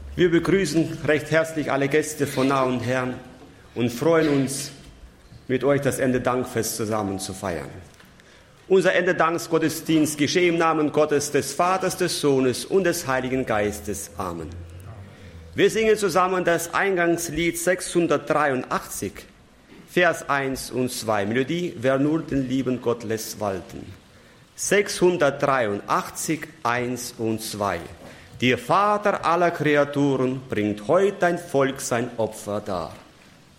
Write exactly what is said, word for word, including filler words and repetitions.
Wir begrüßen recht herzlich alle Gäste von nah und fern und freuen uns, mit euch das Erntedankfest zusammen zu feiern. Unser Erntedankgottesdienst geschehe im Namen Gottes, des Vaters, des Sohnes und des Heiligen Geistes. Amen. Wir singen zusammen das Eingangslied sechshundertdreiundachtzig, Vers eins und zwei. Melodie, wer nur den lieben Gott lässt walten. sechshundertdreiundachtzig, eins und zwei. Der Vater aller Kreaturen bringt heute dein Volk sein Opfer dar.